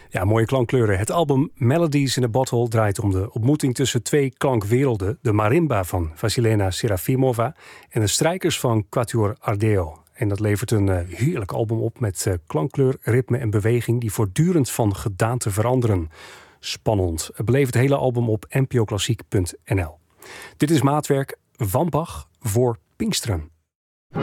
Ja, mooie klankkleuren. Het album Melodies in a Bottle draait om de ontmoeting tussen twee klankwerelden. De marimba van Vasilena Serafimova en de strijkers van Quatuor Ardeo. En dat levert een heerlijk album op met klankkleur, ritme en beweging die voortdurend van gedaante veranderen. Spannend. Beleef het hele album op npoklassiek.nl. Dit is Maatwerk van Bach voor Pinksteren.